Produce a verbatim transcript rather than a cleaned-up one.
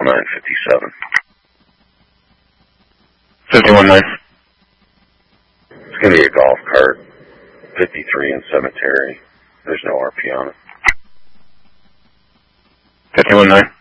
nine fifty-seven. fifty-one nine. It's going to be a golf cart. fifty-three in cemetery. There's no R P on it. fifty-one nine.